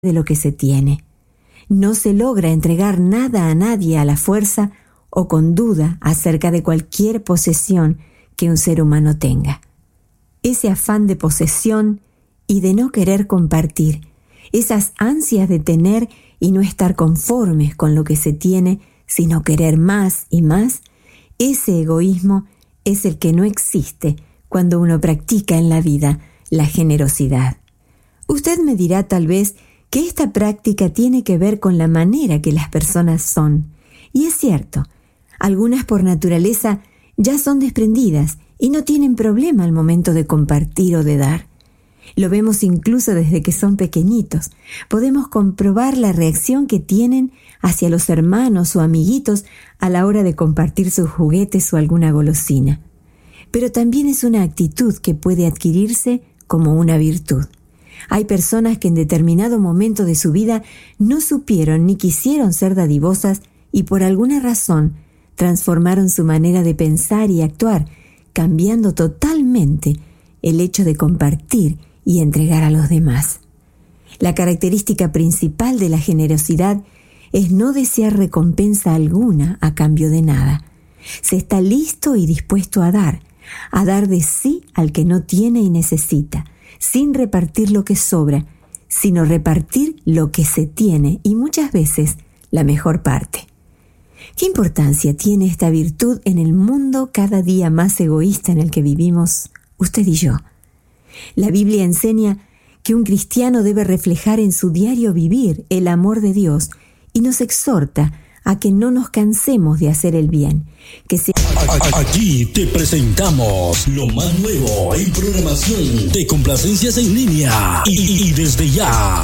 de lo que se tiene. No se logra entregar nada a nadie a la fuerza o con duda acerca de cualquier posesión que un ser humano tenga. Ese afán de posesión y de no querer compartir, esas ansias de tener y no estar conformes con lo que se tiene, sino querer más y más, ese egoísmo es el que no existe cuando uno practica en la vida la generosidad. Usted me dirá tal vez que esta práctica tiene que ver con la manera que las personas son. Y es cierto, algunas por naturaleza ya son desprendidas y no tienen problema al momento de compartir o de dar. Lo vemos incluso desde que son pequeñitos. Podemos comprobar la reacción que tienen hacia los hermanos o amiguitos a la hora de compartir sus juguetes o alguna golosina. Pero también es una actitud que puede adquirirse como una virtud. Hay personas que en determinado momento de su vida no supieron ni quisieron ser dadivosas y por alguna razón transformaron su manera de pensar y actuar, cambiando totalmente el hecho de compartir y entregar a los demás. La característica principal de la generosidad es no desear recompensa alguna a cambio de nada. Se está listo y dispuesto a dar de sí al que no tiene y necesita, sin repartir lo que sobra, sino repartir lo que se tiene y muchas veces la mejor parte. ¿Qué importancia tiene esta virtud en el mundo cada día más egoísta en el que vivimos usted y yo? La Biblia enseña que un cristiano debe reflejar en su diario vivir el amor de Dios y nos exhorta a que no nos cansemos de hacer el bien. Aquí te presentamos lo más nuevo en programación de complacencias en línea y desde ya.